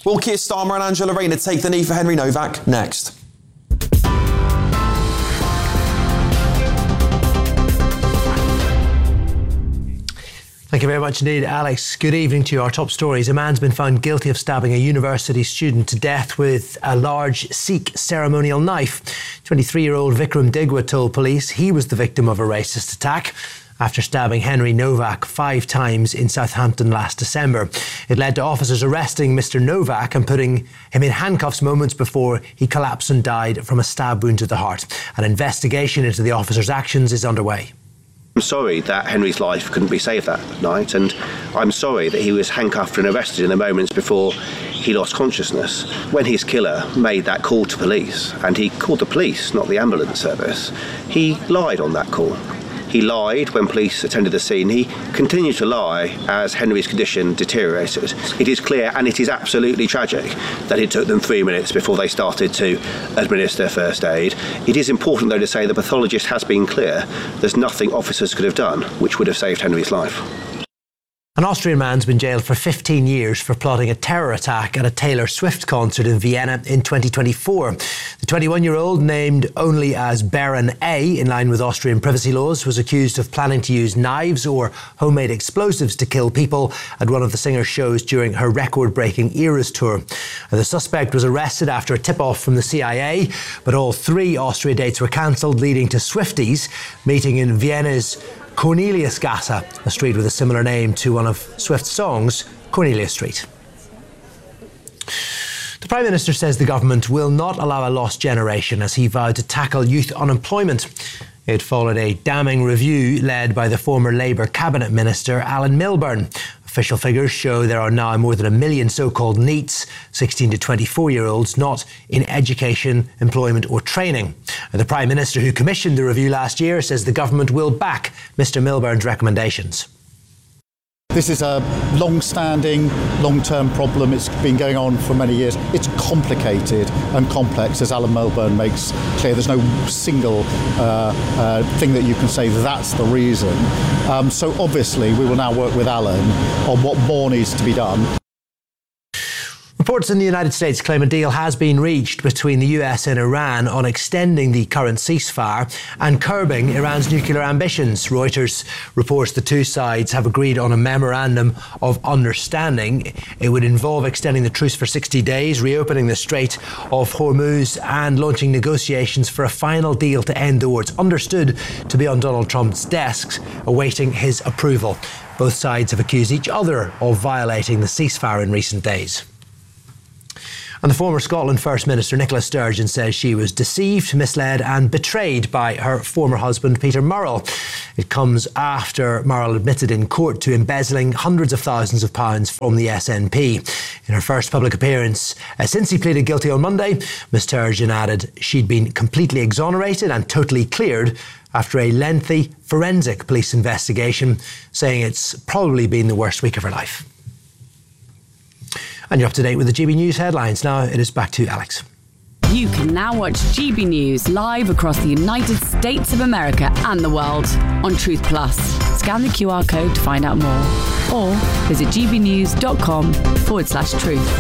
Will Keir Starmer and Angela Rayner take the knee for Henry Novak? Next. Thank you very much indeed, Alex. Good evening to you. Our top stories. A man's been found guilty of stabbing a university student to death with a large Sikh ceremonial knife. 23-year-old Vikram Digwa told police he was the victim of a racist attack after stabbing Henry Novak 5 times in Southampton last December. It led to officers arresting Mr Novak and putting him in handcuffs moments before he collapsed and died from a stab wound to the heart. An investigation into the officers' actions is underway. I'm sorry that Henry's life couldn't be saved that night, and I'm sorry that he was handcuffed and arrested in the moments before he lost consciousness. When his killer made that call to police, and he called the police, not the ambulance service, he lied on that call. He lied when police attended the scene. He continued to lie as Henry's condition deteriorated. It is clear, and it is absolutely tragic, that it took them 3 minutes before they started to administer first aid. It is important, though, to say the pathologist has been clear. There's nothing officers could have done which would have saved Henry's life. An Austrian man's been jailed for 15 years for plotting a terror attack at a Taylor Swift concert in Vienna in 2024. The 21-year-old, named only as Baron A, in line with Austrian privacy laws, was accused of planning to use knives or homemade explosives to kill people at one of the singer's shows during her record-breaking Eras tour. The suspect was arrested after a tip-off from the CIA, but all 3 Austria dates were cancelled, leading to Swifties meeting in Vienna's Corneliusgasse, a street with a similar name to one of Swift's songs, Cornelia Street. The Prime Minister says the government will not allow a lost generation as he vowed to tackle youth unemployment. It followed a damning review led by the former Labour Cabinet Minister Alan Milburn. Official figures show there are now more than 1 million so-called NEETs, 16 to 24-year-olds, not in education, employment or training. The Prime Minister, who commissioned the review last year, says the government will back Mr Milburn's recommendations. This is a long-standing, long-term problem. It's been going on for many years. It's complicated and complex, as Alan Milburn makes clear. There's no single thing that you can say that's the reason. So obviously we will now work with Alan on what more needs to be done. Reports in the United States claim a deal has been reached between the US and Iran on extending the current ceasefire and curbing Iran's nuclear ambitions. Reuters reports the 2 sides have agreed on a memorandum of understanding. It would involve extending the truce for 60 days, reopening the Strait of Hormuz and launching negotiations for a final deal to end the war. It's understood to be on Donald Trump's desk, awaiting his approval. Both sides have accused each other of violating the ceasefire in recent days. And the former Scotland First Minister Nicola Sturgeon says she was deceived, misled and betrayed by her former husband Peter Murrell. It comes after Murrell admitted in court to embezzling hundreds of thousands of pounds from the SNP. In her first public appearance since he pleaded guilty on Monday, Ms Sturgeon added she'd been completely exonerated and totally cleared after a lengthy forensic police investigation, saying it's probably been the worst week of her life. And you're up to date with the GB News headlines. Now it is back to Alex. You can now watch GB News live across the United States of America and the world on Truth Plus. Scan the QR code to find out more or visit gbnews.com/truth.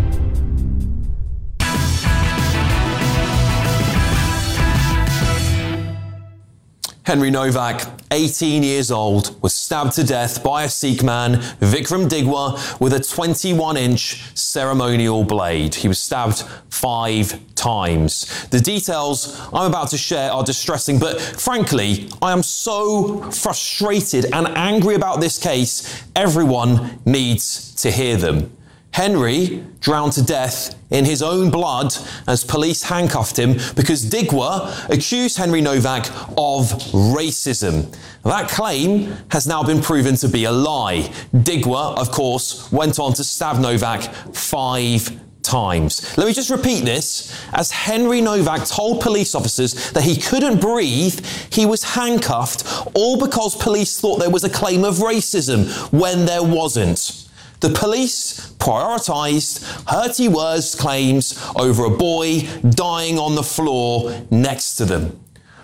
Henry Novak, 18 years old, was stabbed to death by a Sikh man, Vikram Digwa, with a 21-inch ceremonial blade. He was stabbed 5 times. The details I'm about to share are distressing, but frankly, I am so frustrated and angry about this case, everyone needs to hear them. Henry drowned to death in his own blood as police handcuffed him because Digwa accused Henry Novak of racism. That claim has now been proven to be a lie. Digwa, of course, went on to stab Novak 5 times. Let me just repeat this. As Henry Novak told police officers that he couldn't breathe, he was handcuffed, all because police thought there was a claim of racism when there wasn't. The police prioritised Hurty Wurst's claims over a boy dying on the floor next to them.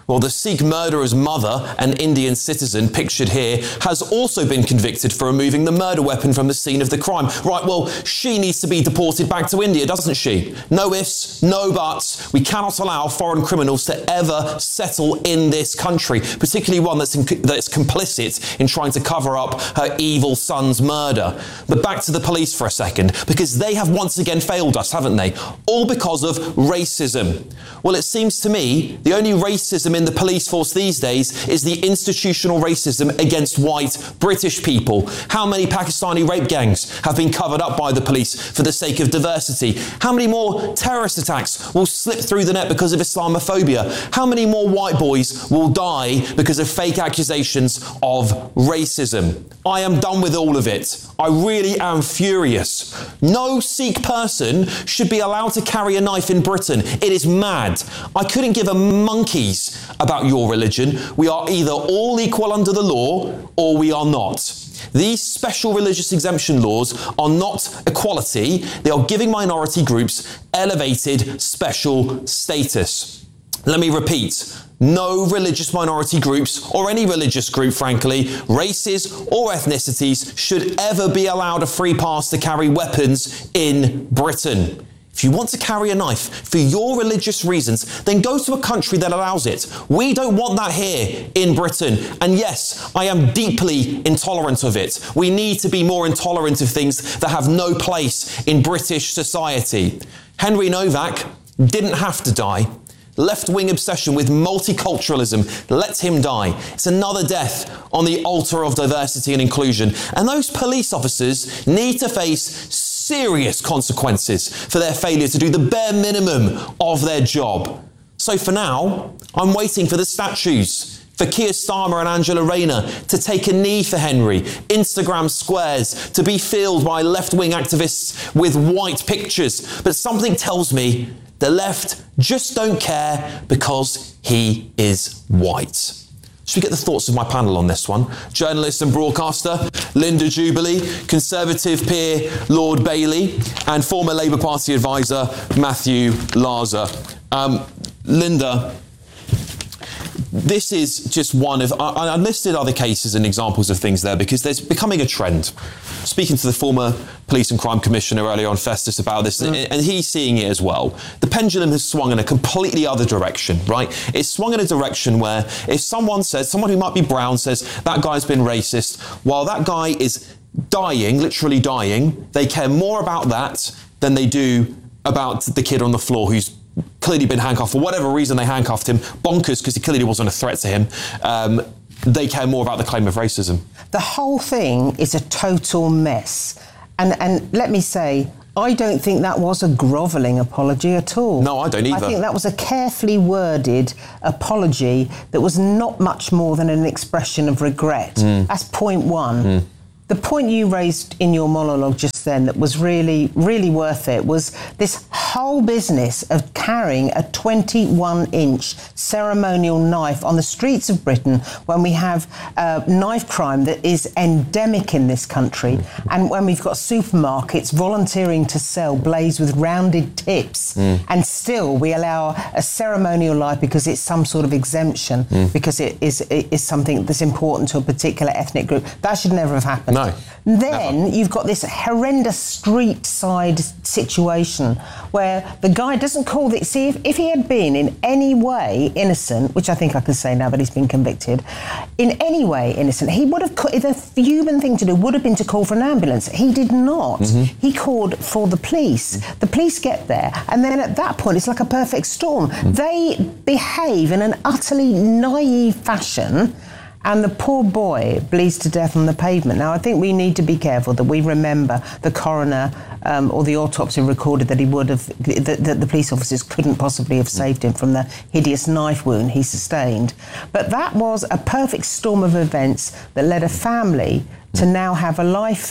Well, the Sikh murderer's mother, an Indian citizen pictured here, has also been convicted for removing the murder weapon from the scene of the crime. Right, well, she needs to be deported back to India, doesn't she? No ifs, no buts. We cannot allow foreign criminals to ever settle in this country, particularly one that's complicit in trying to cover up her evil son's murder. But back to the police for a second, because they have once again failed us, haven't they? All because of racism. Well, it seems to me the only racism in the police force these days is the institutional racism against white British people. How many Pakistani rape gangs have been covered up by the police for the sake of diversity? How many more terrorist attacks will slip through the net because of Islamophobia? How many more white boys will die because of fake accusations of racism? I am done with all of it. I really am furious. No Sikh person should be allowed to carry a knife in Britain. It is mad. I couldn't give a monkey's about your religion. We are either all equal under the law or we are not. These special religious exemption laws are not equality. They are giving minority groups elevated special status. Let me repeat. No religious minority groups, or any religious group, frankly, races or ethnicities, should ever be allowed a free pass to carry weapons in Britain. If you want to carry a knife for your religious reasons, then go to a country that allows it. We don't want that here in Britain. And yes, I am deeply intolerant of it. We need to be more intolerant of things that have no place in British society. Henry Novak didn't have to die. Left-wing obsession with multiculturalism, let him die. It's another death on the altar of diversity and inclusion. And those police officers need to face serious consequences for their failure to do the bare minimum of their job. So for now, I'm waiting for the statues, for Keir Starmer and Angela Rayner to take a knee for Henry, Instagram squares to be filled by left-wing activists with white pictures. But something tells me the left just don't care because he is white. Should we get the thoughts of my panel on this one? Journalist and broadcaster Linda Jubilee, Conservative peer Lord Bailey, and former Labour Party advisor Matthew Larzer. Linda, this is just one of... I listed other cases and examples of things there because there's becoming a trend. Speaking to the former Police and Crime Commissioner earlier on Festus about this, and he's seeing it as well. The pendulum has swung in a completely other direction, right? It's swung in a direction where if someone who might be brown says, that guy's been racist, while that guy is dying, literally dying, they care more about that than they do about the kid on the floor who's clearly been handcuffed for whatever reason they handcuffed him, bonkers because he clearly wasn't a threat to him. They care more about the claim of racism. The whole thing is a total mess. And let me say, I don't think that was a grovelling apology at all. No, I don't either. I think that was a carefully worded apology that was not much more than an expression of regret. That's point one. The point you raised in your monologue just then that was really, really worth it was this whole business of carrying a 21-inch ceremonial knife on the streets of Britain when we have knife crime that is endemic in this country, and when we've got supermarkets volunteering to sell blades with rounded tips, and still we allow a ceremonial knife because it's some sort of exemption, because it is something that's important to a particular ethnic group. That should never have happened. No. Then you've got this horrendous street side situation where the guy doesn't call the... See, if he had been in any way innocent, which I think I can say now that he's been convicted, in any way innocent, he would have... The human thing to do would have been to call for an ambulance. He did not. He called for the police. The police get there, and then at that point, it's like a perfect storm. They behave in an utterly naive fashion, and the poor boy bleeds to death on the pavement. Now, I think we need to be careful that we remember the coroner or the autopsy recorded that he would have, that the police officers couldn't possibly have saved him from the hideous knife wound he sustained. But that was a perfect storm of events that led a family to now have a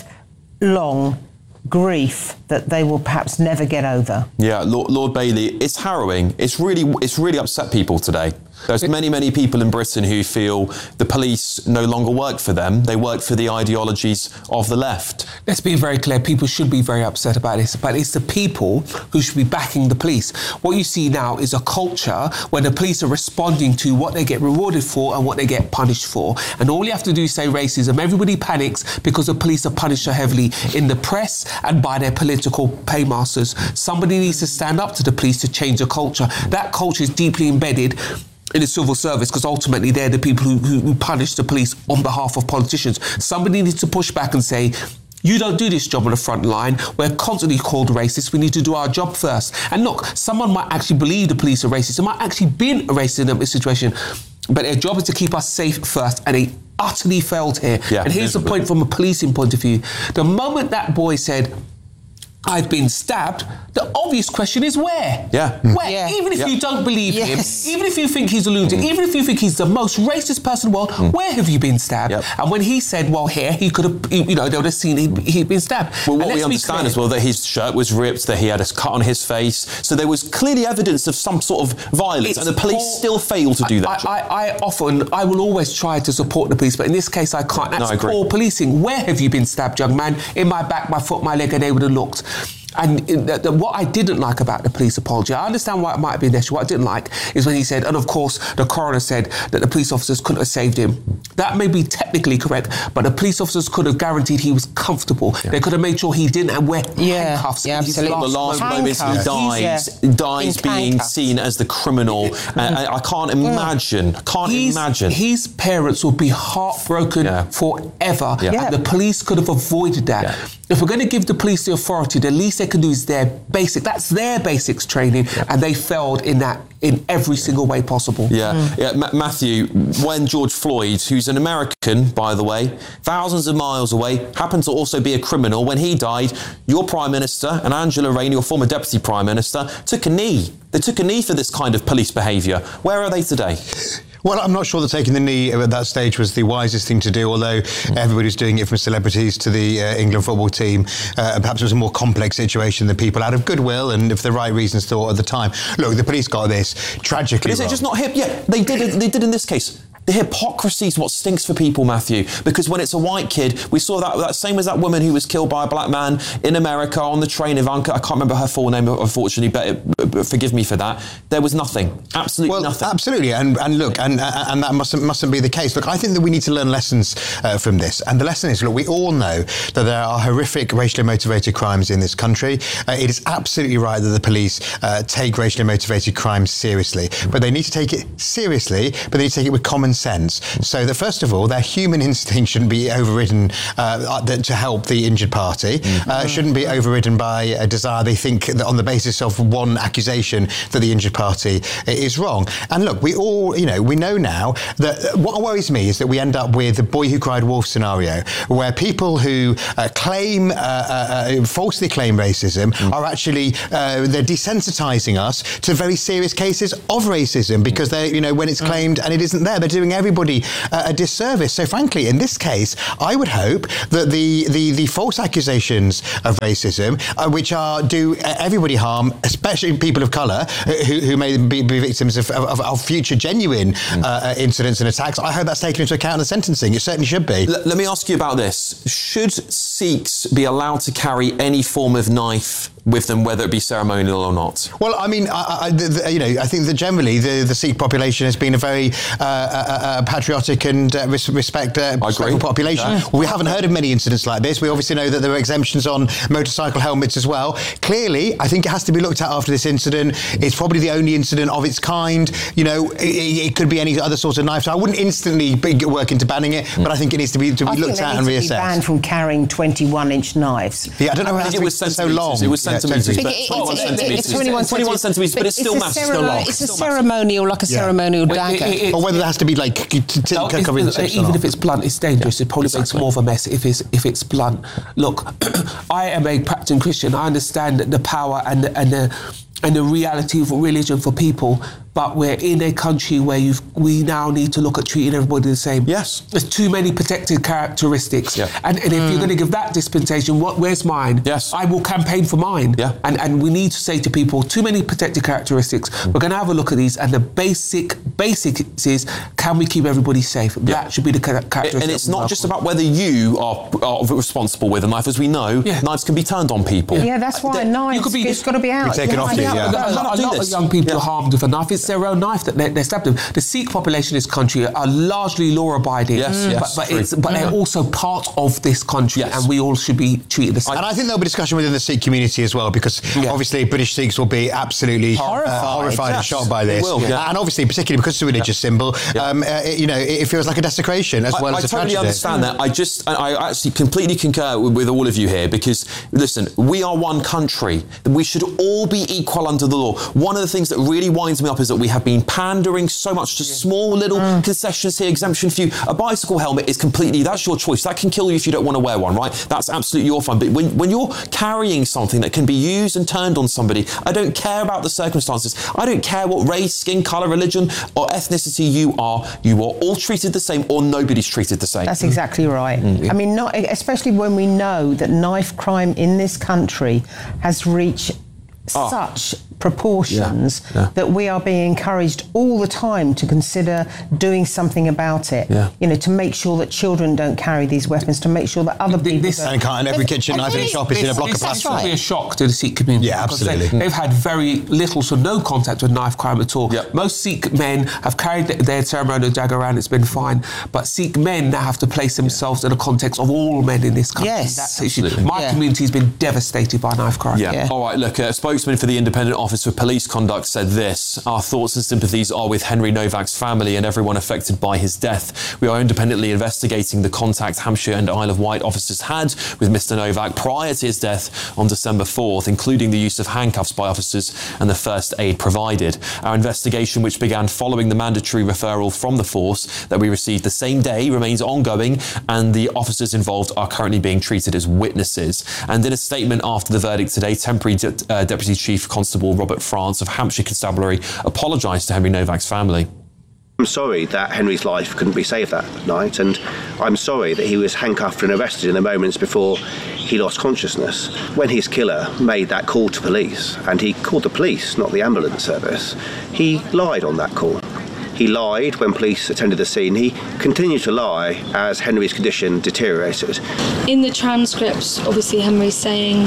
lifelong grief that they will perhaps never get over. Yeah, Lord Bailey, it's harrowing. It's really upset people today. There's many people in Britain who feel the police no longer work for them. They work for the ideologies of the left. Let's be very clear. People should be very upset about this, but it's the people who should be backing the police. What you see now is a culture where the police are responding to what they get rewarded for and what they get punished for. And all you have to do is say racism. Everybody panics because the police are punished so heavily in the press and by their political paymasters. Somebody needs to stand up to the police to change the culture. That culture is deeply embedded in the civil service, because ultimately they're the people who punish the police on behalf of politicians. Somebody needs to push back and say, you don't do this job on the front line. We're constantly called racist. We need to do our job first. And look, someone might actually believe the police are racist. They might actually been a racist in this situation, but their job is to keep us safe first, and they utterly failed here. Yeah, and here's the point from a policing point of view. The moment that boy said, I've been stabbed, the obvious question is where? Yeah. Where? Yeah. Even if you don't believe him, even if you think he's a lunatic, even if you think he's the most racist person in the world, where have you been stabbed? Yep. And when he said, well, here, he could have, they would have seen he'd been stabbed. Well, what we understand as well, that his shirt was ripped, that he had a cut on his face. So there was clearly evidence of some sort of violence, and the police still failed to do that. I will always try to support the police, but in this case, I can't. That's poor policing. Where have you been stabbed, young man? In my back, my foot, my leg, and they would have looked. And what I didn't like about the police apology, I understand why it might be an issue. What I didn't like is when he said, and of course the coroner said that the police officers couldn't have saved him. That may be technically correct, but the police officers could have guaranteed he was comfortable. Yeah. They could have made sure he didn't wear handcuffs. Yeah, absolutely. The last moment he dies being seen as the criminal. I can't imagine. His parents will be heartbroken forever. Yeah. And the police could have avoided that. Yeah. If we're going to give the police the authority, the least they can do is that's their basics training, and they failed in that in every single way possible. Matthew, when George Floyd, who's an American, by the way, thousands of miles away, happened to also be a criminal, when he died, your Prime Minister and Angela Rayner, your former Deputy Prime Minister, took a knee. They took a knee for this kind of police behaviour. Where are they today? Well, I'm not sure that taking the knee at that stage was the wisest thing to do, although everybody's doing it, from celebrities to the England football team. Perhaps it was a more complex situation than people out of goodwill and for the right reasons thought at the time. Look, the police got this tragically wrong. Is it just not hip? Yeah, they did in this case. The hypocrisy is what stinks for people, Matthew, because when it's a white kid, we saw that same as that woman who was killed by a black man in America on the train, Ivanka. I can't remember her full name, unfortunately, but forgive me for that. There was nothing, absolutely nothing. Absolutely, and look, and that mustn't be the case. Look, I think that we need to learn lessons from this, and the lesson is, look, we all know that there are horrific racially motivated crimes in this country. It is absolutely right that the police take racially motivated crimes seriously, but they need to take it seriously, but they need to take it with common sense. So that, first of all, their human instinct shouldn't be overridden to help the injured party, shouldn't be overridden by a desire they think that on the basis of one accusation that the injured party is wrong. And look, we all, we know now that what worries me is that we end up with the boy who cried wolf scenario, where people who falsely claim racism are actually, they're desensitizing us to very serious cases of racism, because they, when it's claimed and it isn't there, they're doing everybody a disservice. So frankly, in this case, I would hope that the false accusations of racism, which do everybody harm, especially people of colour who may be victims of future genuine incidents and attacks, I hope that's taken into account in the sentencing. It certainly should be. Let me ask you about this. Should Sikhs be allowed to carry any form of knife with them, whether it be ceremonial or not? Well, I mean, I think that generally the Sikh population has been a very patriotic and respectful population. Yeah. We haven't heard of many incidents like this. We obviously know that there are exemptions on motorcycle helmets as well. Clearly, I think it has to be looked at after this incident. It's probably the only incident of its kind. It could be any other sort of knife. So I wouldn't instantly work into banning it, but I think it needs to be looked at and reassessed. Be banned from carrying 21-inch knives. Yeah, I don't know how it was so long. It was centimetres. It's 21 centimetres, but it's still massive. It's a ceremonial, like a ceremonial dagger. Or whether it has to be like covering the tips. Even if it's blunt, it's dangerous. It probably makes more of a mess if it's blunt. Look, I am a practicing Christian. I understand the power and the reality of religion for people. but we're in a country where we now need to look at treating everybody the same. Yes. There's too many protected characteristics. Yeah. And if you're going to give that dispensation, where's mine? Yes. I will campaign for mine. Yeah. And we need to say to people, too many protected characteristics. We're going to have a look at these, and the basic is, can we keep everybody safe? Yeah. That should be the characteristic. And it's not just about whether you are responsible with a knife. As we know, knives can be turned on people. Yeah, that's why knives, it's got to be out. Taken off you, A lot of young people are harmed with a knife. It's their own knife that they're stabbed with. The Sikh population in this country are largely law-abiding. But they're also part of this country, and we all should be treated the same. And I think there'll be discussion within the Sikh community as well, because obviously British Sikhs will be absolutely horrified and shocked by this. And obviously, particularly because it's a religious symbol, it feels like a desecration as well as a tragedy. I totally understand that. I actually completely concur with all of you here, because, listen, we are one country. We should all be equal under the law. One of the things that really winds me up is that we have been pandering so much to small little concessions here, exemption for you. A bicycle helmet is completely, that's your choice. That can kill you if you don't want to wear one, right? That's absolutely your fun. But when you're carrying something that can be used and turned on somebody, I don't care about the circumstances. I don't care what race, skin colour, religion or ethnicity you are all treated the same, or nobody's treated the same. That's exactly right. I mean, especially when we know that knife crime in this country has reached such proportions that we are being encouraged all the time to consider doing something about it. To make sure that children don't carry these weapons, to make sure that other people don't. And can't every kitchen knife in a shop is in a block of plastic. This will be a shock to the Sikh community. Yeah, absolutely. They've had very little to no contact with knife crime at all. Most Sikh men have carried their ceremonial dagger around, it's been fine. But Sikh men now have to place themselves in the context of all men in this country. Yes, that's absolutely. My community has been devastated by knife crime. All right, look, a spokesman for the Independent Office for Police Conduct said this: "Our thoughts and sympathies are with Henry Novak's family and everyone affected by his death. We are independently investigating the contact Hampshire and Isle of Wight officers had with Mr. Novak prior to his death on December 4th, including the use of handcuffs by officers and the first aid provided. Our investigation, which began following the mandatory referral from the force that we received the same day, remains ongoing, and the officers involved are currently being treated as witnesses." And in a statement after the verdict today, Temporary Deputy Chief Constable Robert France of Hampshire Constabulary apologised to Henry Novak's family. I'm sorry that Henry's life couldn't be saved that night, and I'm sorry that he was handcuffed and arrested in the moments before he lost consciousness. When his killer made that call to police, and he called the police, not the ambulance service, he lied on that call. He lied when police attended the scene. He continued to lie as Henry's condition deteriorated. In the transcripts, obviously Henry's saying,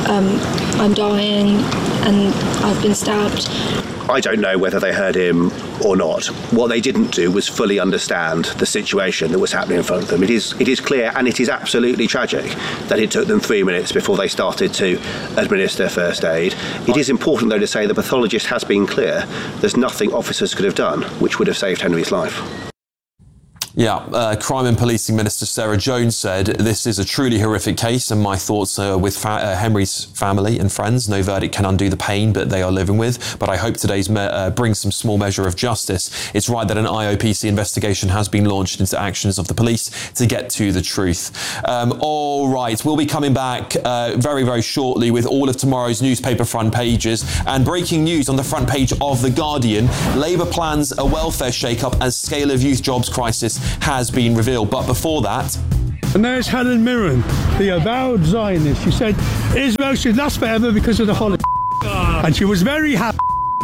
I'm dying and I've been stabbed. I don't know whether they heard him or not. What they didn't do was fully understand the situation that was happening in front of them. It is clear, and it is absolutely tragic, that it took them 3 minutes before they started to administer first aid. It is important, though, to say the pathologist has been clear. There's nothing officers could have done which would have saved Henry's life. Crime and Policing Minister Sarah Jones said, "This is a truly horrific case, and my thoughts are with Henry's family and friends. No verdict can undo the pain that they are living with, but I hope today's brings some small measure of justice. It's right that an IOPC investigation has been launched into actions of the police to get to the truth." All right, we'll be coming back very, very shortly with all of tomorrow's newspaper front pages, and breaking news on the front page of The Guardian: Labour plans a welfare shake-up as scale of youth jobs crisis has been revealed. But before that... And there's Helen Mirren, the avowed Zionist. She said Israel should last forever because of the Holocaust. And she was very happy.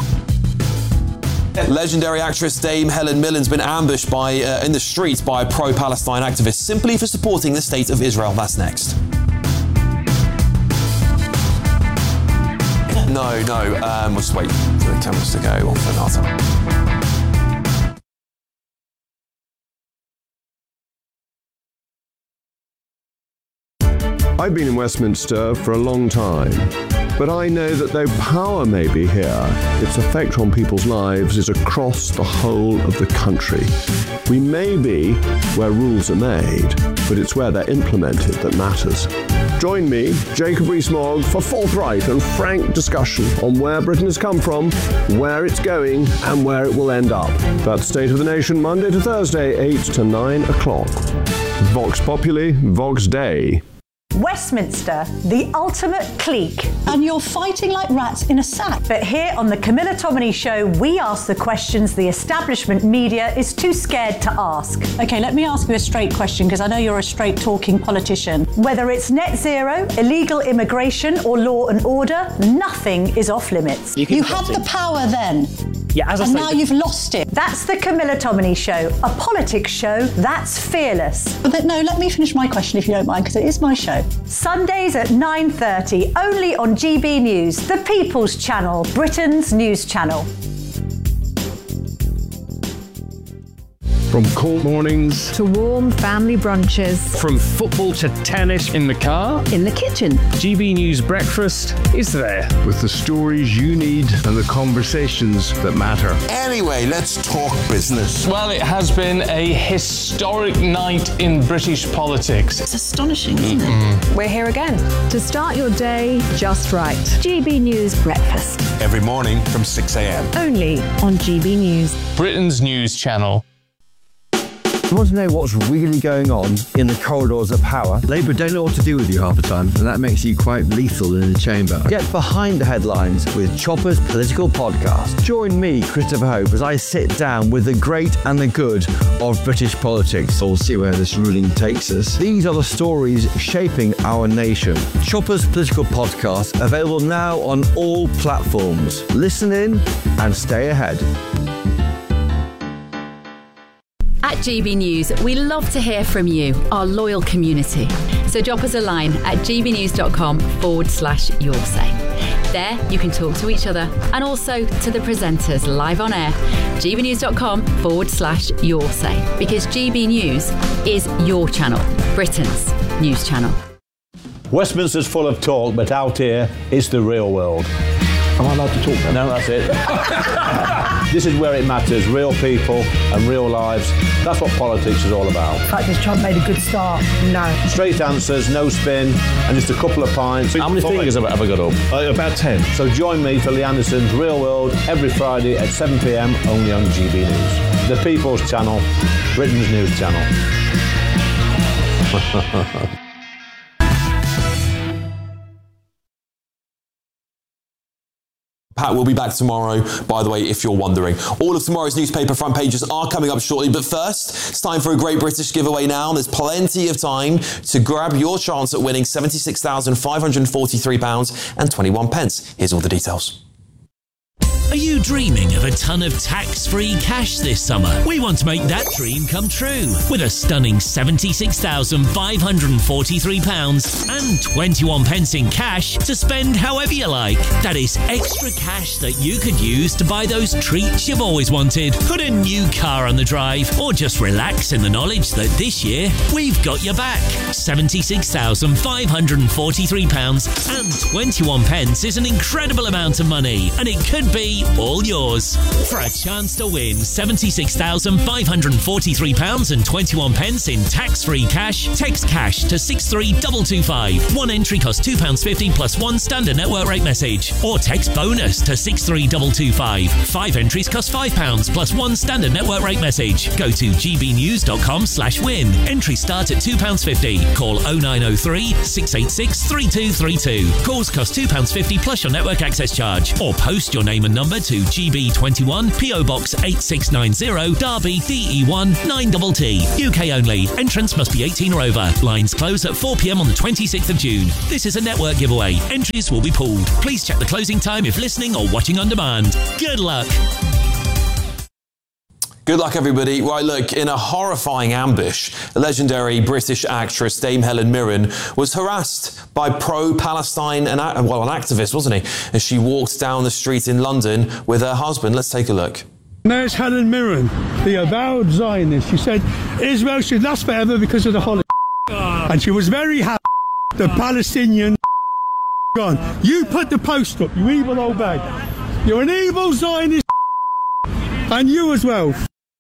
Legendary actress Dame Helen Mirren's been ambushed in the streets by pro-Palestine activists simply for supporting the state of Israel. That's next. We'll just wait for the cameras to go off and after. I've been in Westminster for a long time, but I know that though power may be here, its effect on people's lives is across the whole of the country. We may be where rules are made, but it's where they're implemented that matters. Join me, Jacob Rees-Mogg, for forthright and frank discussion on where Britain has come from, where it's going, and where it will end up. That's State of the Nation, Monday to Thursday, 8 to 9 o'clock. Vox Populi, Vox Dei. Westminster, the ultimate clique. And you're fighting like rats in a sack. But here on the Camilla Tominey Show, we ask the questions the establishment media is too scared to ask. OK, let me ask you a straight question, because I know you're a straight-talking politician. Whether it's net zero, illegal immigration or law and order, nothing is off limits. You had the power then. Yeah, as I and say, now you've lost it. That's the Camilla Tominey Show, a politics show that's fearless. But no, let me finish my question if you don't mind, because it is my show. Sundays at 9:30, only on GB News, the People's Channel, Britain's news channel. From cold mornings to warm family brunches. From football to tennis in the car. In the kitchen. GB News Breakfast is there. With the stories you need and the conversations that matter. Anyway, let's talk business. Well, it has been a historic night in British politics. It's astonishing, isn't it? We're here again to start your day just right. GB News Breakfast. Every morning from 6 a.m. Only on GB News. Britain's news channel. You want to know what's really going on in the corridors of power? Labour don't know what to do with you half the time, and that makes you quite lethal in the chamber. Get behind the headlines with Chopper's Political Podcast. Join me, Christopher Hope, as I sit down with the great and the good of British politics. We'll see where this ruling takes us. These are the stories shaping our nation. Chopper's Political Podcast, available now on all platforms. Listen in and stay ahead. At GB News, we love to hear from you, our loyal community. So drop us a line at gbnews.com/your say. There, you can talk to each other and also to the presenters live on air. gbnews.com/your say. Because GB News is your channel, Britain's news channel. Westminster's full of talk, but out here, it's the real world. Am I allowed to talk then? No, that's it. This is where it matters, real people and real lives. That's what politics is all about. In fact, has Trump made a good start? No. Straight answers, no spin, and just a couple of pints. How many fingers have I ever got up? About 10. So join me for Lee Anderson's Real World every Friday at 7 p.m, only on GB News. The People's Channel, Britain's news channel. Pat will be back tomorrow, by the way, if you're wondering. All of tomorrow's newspaper front pages are coming up shortly, but first, it's time for a Great British giveaway now. There's plenty of time to grab your chance at winning £76,543.21. Here's all the details. Are you dreaming of a ton of tax-free cash this summer? We want to make that dream come true with a stunning £76,543.21 in cash to spend however you like. That is extra cash that you could use to buy those treats you've always wanted, put a new car on the drive, or just relax in the knowledge that this year we've got your back. £76,543.21 is an incredible amount of money, and it could be all yours. For a chance to win £76,543.21 in tax-free cash, text cash to 63225. One entry costs £2.50 plus one standard network rate message. Or text bonus to 63225. 5 entries cost £5 plus one standard network rate message. Go to gbnews.com/win. Entries start at £2.50. Call 0903 686 3232. Calls cost £2.50 plus your network access charge. Or post your name and number to GB21 PO Box 8690 Derby DE1 9TT. UK only. Entrance must be 18 or over. Lines close at 4 p.m. on the 26th of June. This is a network giveaway. Entries will be pulled. Please check the closing time if listening or watching on demand. Good luck. Good luck, everybody. Right, look, in a horrifying ambush, the legendary British actress Dame Helen Mirren was harassed by pro-Palestine an activist, wasn't he, as she walked down the street in London with her husband. Let's take a look. There's Helen Mirren, the avowed Zionist. She said Israel should last forever because of the Holocaust. And she was very happy the Palestinian gone. You put the post up, you evil old bag. You're an evil Zionist and you as well.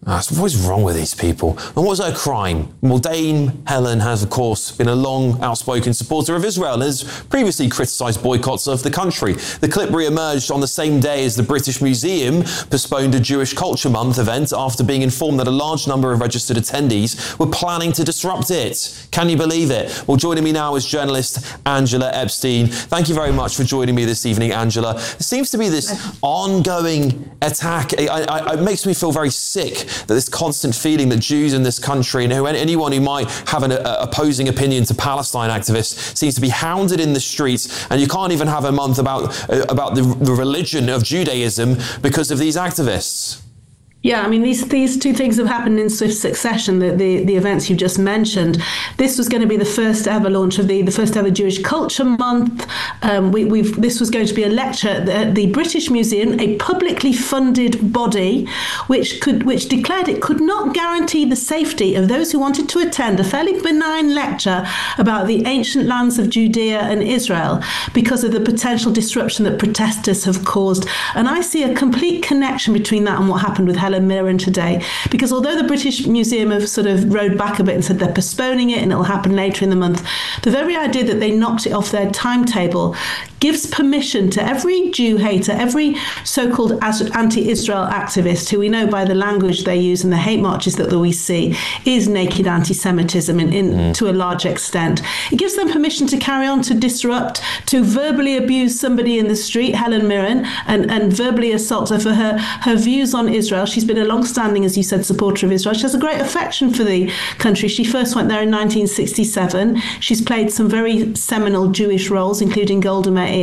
What is wrong with these people? And what was her crime? Well, Dame Helen has, of course, been a long outspoken supporter of Israel and has previously criticised boycotts of the country. The clip re-emerged on the same day as the British Museum postponed a Jewish Culture Month event after being informed that a large number of registered attendees were planning to disrupt it. Can you believe it? Well, joining me now is journalist Angela Epstein. Thank you very much for joining me this evening, Angela. There seems to be this ongoing attack. It makes me feel very sick that this constant feeling that Jews in this country and anyone who might have an opposing opinion to Palestine activists seems to be hounded in the streets, and you can't even have a month about the religion of Judaism because of these activists. Yeah, I mean, these two things have happened in swift succession, the events you just mentioned. This was going to be the first ever launch of the first ever Jewish Culture Month. This was going to be a lecture at the British Museum, a publicly funded body, which declared it could not guarantee the safety of those who wanted to attend a fairly benign lecture about the ancient lands of Judea and Israel because of the potential disruption that protesters have caused. And I see a complete connection between that and what happened with Helen Mirren today, because although the British Museum have sort of rode back a bit and said they're postponing it and it'll happen later in the month, the very idea that they knocked it off their timetable gives permission to every Jew hater, every so-called anti-Israel activist, who we know by the language they use and the hate marches that we see is naked anti-Semitism to a large extent. It gives them permission to carry on to disrupt, to verbally abuse somebody in the street, Helen Mirren, and verbally assault her for her views on Israel. She's been a long-standing, as you said, supporter of Israel. She has a great affection for the country. She first went there in 1967. She's played some very seminal Jewish roles, including Golda Meir.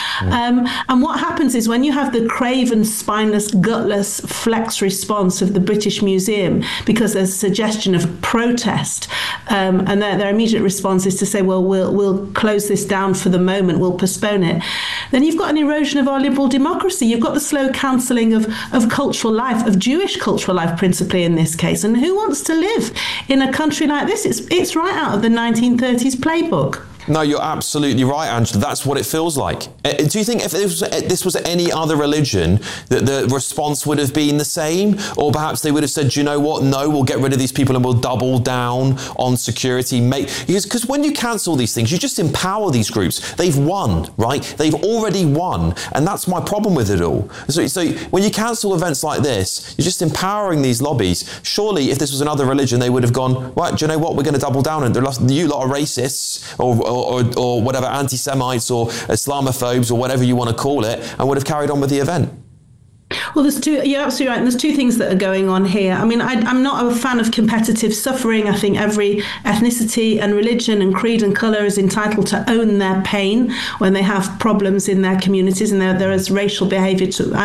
And what happens is when you have the craven, spineless, gutless flex response of the British Museum, because there's a suggestion of protest, and their immediate response is to say, well, we'll close this down for the moment, we'll postpone it, then you've got an erosion of our liberal democracy. You've got the slow cancelling of cultural life, of Jewish cultural life principally in this case. And who wants to live in a country like this? It's right out of the 1930s playbook. No, you're absolutely right, Angela. That's what it feels like. Do you think if this was any other religion, that the response would have been the same? Or perhaps they would have said, do you know what? No, we'll get rid of these people and we'll double down on security. Because when you cancel these things, you just empower these groups. They've won, right? They've already won. And that's my problem with it all. So when you cancel events like this, you're just empowering these lobbies. Surely, if this was another religion, they would have gone, right, do you know what? We're going to double down. And you lot are racists or whatever, anti-Semites or Islamophobes or whatever you want to call it, and would have carried on with the event. Well, you're absolutely right. And there's two things that are going on here. I mean, I'm not a fan of competitive suffering. I think every ethnicity and religion and creed and colour is entitled to own their pain when they have problems in their communities, and there is racial behaviour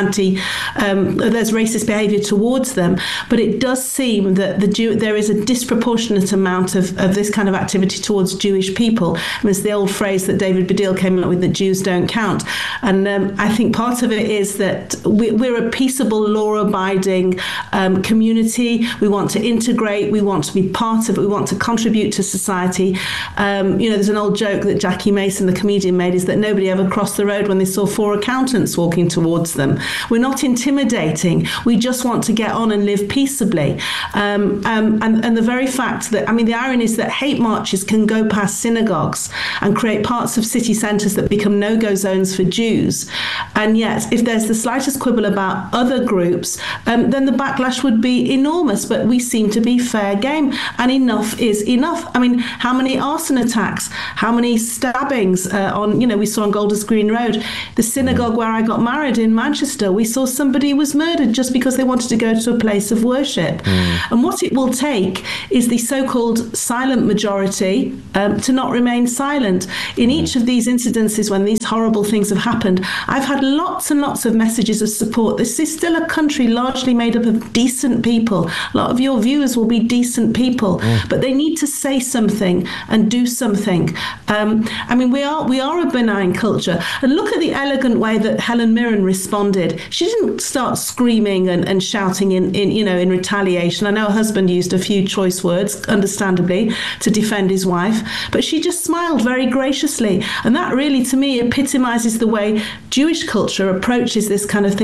there's racist behaviour towards them. But it does seem that there is a disproportionate amount of this kind of activity towards Jewish people. I mean, it's the old phrase that David Baddiel came up with, that Jews don't count. And I think part of it is that we're a peaceable, law-abiding community. We want to integrate. We want to be part of it. We want to contribute to society. There's an old joke that Jackie Mason, the comedian, made, is that nobody ever crossed the road when they saw four accountants walking towards them. We're not intimidating. We just want to get on and live peaceably. And the very fact that, I mean, the irony is that hate marches can go past synagogues and create parts of city centres that become no-go zones for Jews. And yet, if there's the slightest quibble about other groups, then the backlash would be enormous. But we seem to be fair game, and enough is enough. I mean, how many arson attacks, how many stabbings we saw on Golders Green Road, the synagogue where I got married in Manchester, we saw somebody was murdered just because they wanted to go to a place of worship. And what it will take is the so-called silent majority to not remain silent. In each of these incidences when these horrible things have happened, I've had lots and lots of messages of support. This is still a country largely made up of decent people. A lot of your viewers will be decent people, but they need to say something and do something. I mean, we are a benign culture. And look at the elegant way that Helen Mirren responded. She didn't start screaming and shouting in retaliation. I know her husband used a few choice words, understandably, to defend his wife, but she just smiled very graciously. And that really, to me, epitomizes the way Jewish culture approaches this kind of thing.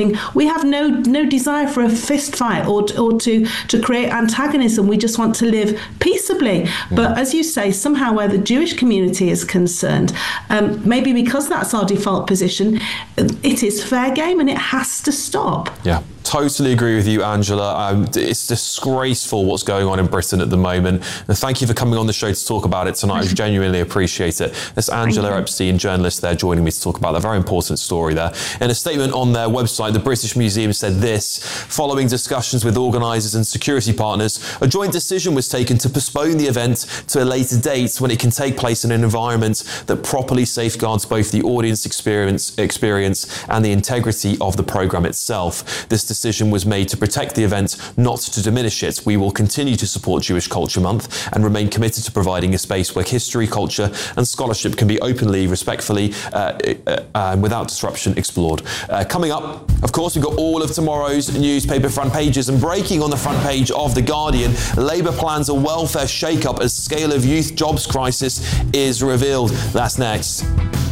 We have no desire for a fist fight or to create antagonism. We just want to live peaceably. But as you say, somehow where the Jewish community is concerned, maybe because that's our default position, it is fair game and it has to stop. Yeah. Totally agree with you, Angela. It's disgraceful what's going on in Britain at the moment. And thank you for coming on the show to talk about it tonight. I genuinely appreciate it. That's Angela Epstein, journalist there, joining me to talk about that very important story there. In a statement on their website, the British Museum said this: following discussions with organisers and security partners, a joint decision was taken to postpone the event to a later date when it can take place in an environment that properly safeguards both the audience experience and the integrity of the programme itself. This decision was made to protect the event, not to diminish it. We will continue to support Jewish Culture Month and remain committed to providing a space where history, culture and scholarship can be openly, respectfully, without disruption explored. Coming up, of course, we've got all of tomorrow's newspaper front pages, and breaking on the front page of The Guardian, Labour plans a welfare shake-up as scale of youth jobs crisis is revealed. That's next.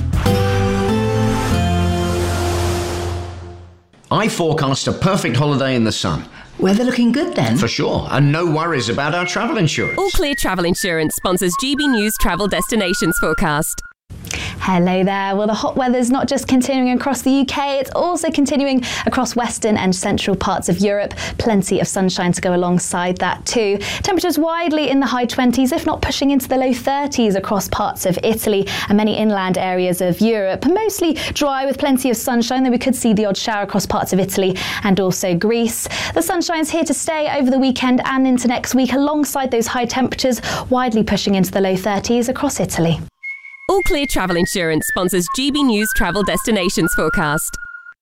I forecast a perfect holiday in the sun. Weather looking good then? For sure, and no worries about our travel insurance. All Clear Travel Insurance sponsors GB News Travel Destinations Forecast. Hello there. Well, the hot weather's not just continuing across the UK, it's also continuing across western and central parts of Europe. Plenty of sunshine to go alongside that too. Temperatures widely in the high 20s, if not pushing into the low 30s across parts of Italy and many inland areas of Europe. Mostly dry with plenty of sunshine, though we could see the odd shower across parts of Italy and also Greece. The sunshine's here to stay over the weekend and into next week, alongside those high temperatures widely pushing into the low 30s across Italy. All Clear Travel Insurance sponsors GB News Travel Destinations Forecast.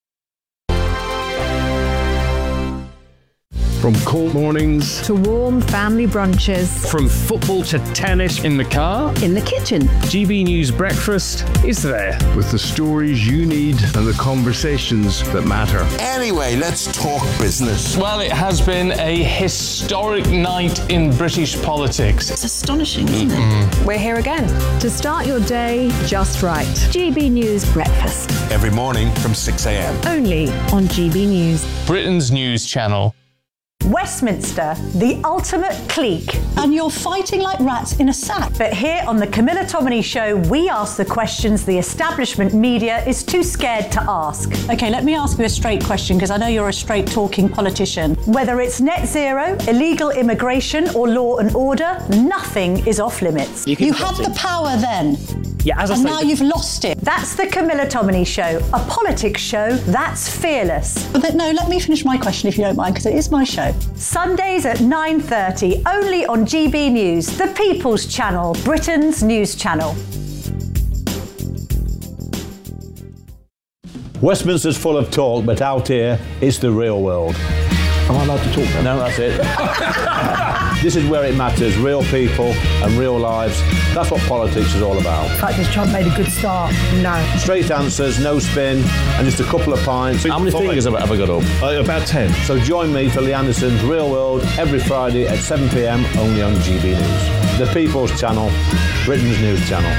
From cold mornings to warm family brunches. From football to tennis in the car, in the kitchen. GB News Breakfast is there. with the stories you need and the conversations that matter. Anyway, let's talk business. Well, it has been a historic night in British politics. It's astonishing, isn't it? We're here again to start your day just right. GB News Breakfast. Every morning from 6 a.m. Only on GB News. Britain's news channel. Westminster, the ultimate clique. And you're fighting like rats in a sack. But here on the Camilla Tominey Show, we ask the questions the establishment media is too scared to ask. Okay, let me ask you a straight question, because I know you're a straight-talking politician. Whether it's net zero, illegal immigration, or law and order, nothing is off limits. You had the power then. Yeah, and now you've lost it. That's the Camilla Tominey Show, a politics show that's fearless. But no, let me finish my question if you don't mind, because it is my show. Sundays at 9:30, only on GB News, the People's Channel, Britain's news channel. Westminster's full of talk, but out here, it's the real world. Am I allowed to talk then? No, that's it. This is where it matters, real people and real lives. That's what politics is all about. In fact, has Trump made a good start? No. Straight answers, no spin, and just a couple of pints. How many fingers have I got up? About 10. So join me for Lee Anderson's Real World every Friday at 7 p.m. only on GB News. The People's Channel, Britain's news channel.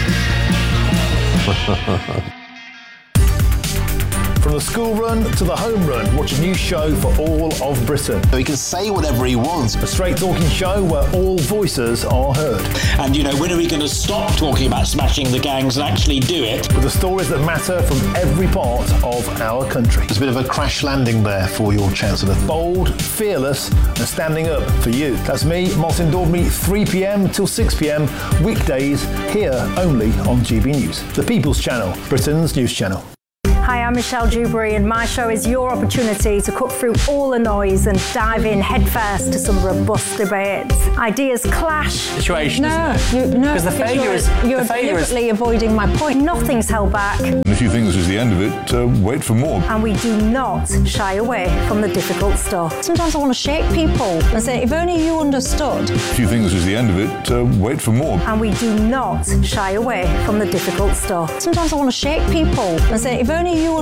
From the school run to the home run, watch a new show for all of Britain. He can say whatever he wants. A straight talking show where all voices are heard. And you know, when are we going to stop talking about smashing the gangs and actually do it? With the stories that matter from every part of our country. There's a bit of a crash landing there for your Chancellor. Bold, fearless and standing up for you. That's me, Martin Daubney, 3 p.m. till 6 p.m. weekdays here only on GB News. The People's Channel, Britain's news channel. Hi, I'm Michelle Dewberry, and my show is your opportunity to cut through all the noise and dive in headfirst to some robust debates. Ideas clash. Situation. Because you're deliberately avoiding my point. Nothing's held back. And if you think this is the end of it, wait for more. And we do not shy away from the difficult stuff. Sometimes I want to shake people and say, if only you understood. If you think this is the end of it, wait for more. And we do not shy away from the difficult stuff. Sometimes I want to shake people and say, if only you